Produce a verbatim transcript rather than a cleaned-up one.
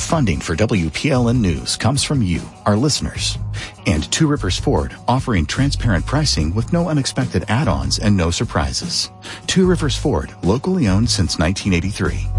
Funding for W P L N News comes from you, our listeners. And Two Rivers Ford, offering transparent pricing with no unexpected add-ons and no surprises. Two Rivers Ford, locally owned since nineteen eighty-three.